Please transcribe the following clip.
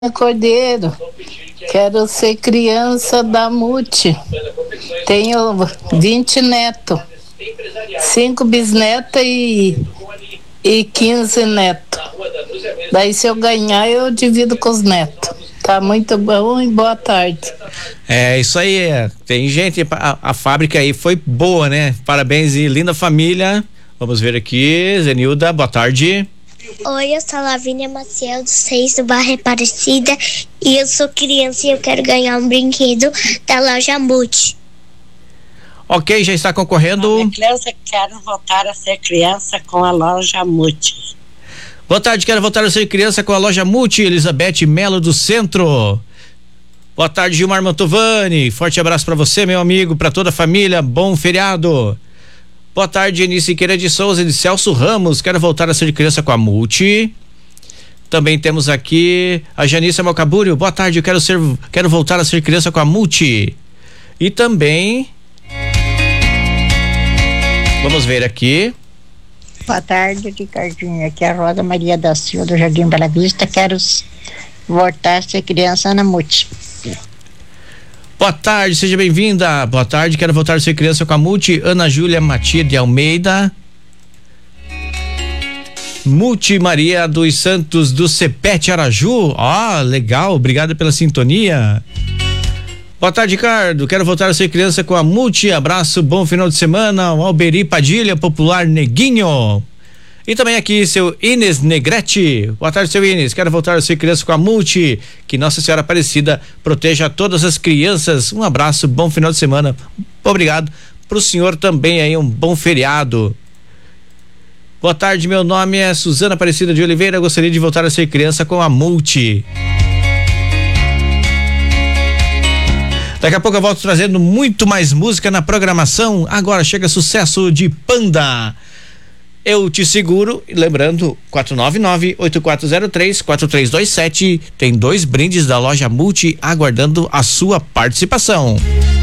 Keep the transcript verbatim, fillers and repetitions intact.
Cordeiro, quero ser criança da Multi. Tenho vinte netos, cinco bisnetas e, e quinze netos. Daí, se eu ganhar, eu divido com os netos. Tá muito bom e boa tarde. É isso aí, é. Tem gente, a, a fábrica aí foi boa, né? Parabéns e linda família. Vamos ver aqui, Zenilda, boa tarde. Oi, eu sou a Lavínia Maciel, do seis do bairro Aparecida, e eu sou criança e eu quero ganhar um brinquedo da loja Multi. Ok, já está concorrendo. Minha criança, quero voltar a ser criança com a loja Multi. Boa tarde, quero voltar a ser criança com a loja Multi, Elizabeth Melo do Centro. Boa tarde, Gilmar Mantovani, forte abraço para você, meu amigo, para toda a família, bom feriado. Boa tarde, Eni Siqueira de Souza e de Celso Ramos, quero voltar a ser criança com a Multi. Também temos aqui a Janice Malcabúrio, boa tarde, eu quero ser, quero voltar a ser criança com a Multi. E também vamos ver aqui. Boa tarde, Ricardinho, aqui é a Rosa Maria da Silva do Jardim Bela Vista, quero voltar a ser criança na Multi. Boa tarde, seja bem-vinda. Boa tarde, quero voltar a ser criança com a Multi. Ana Júlia Matia de Almeida. Multi Maria dos Santos do Cepete Araju. Ó, oh, legal, obrigado pela sintonia. Boa tarde, Ricardo. Quero voltar a ser criança com a Multi. Abraço, bom final de semana. O Alberi Padilha, popular Neguinho. E também aqui, seu Inês Negrete. Boa tarde, seu Inês. Quero voltar a ser criança com a Multi. Que Nossa Senhora Aparecida proteja todas as crianças. Um abraço, bom final de semana. Obrigado. Pro senhor também aí, um bom feriado. Boa tarde, meu nome é Suzana Aparecida de Oliveira. Gostaria de voltar a ser criança com a Multi. Daqui a pouco eu volto trazendo muito mais música na programação. Agora chega sucesso de Panda. Eu te seguro, lembrando, quatro nove nove, oito quatro zero três, quatro três dois sete, tem dois brindes da loja Multi aguardando a sua participação.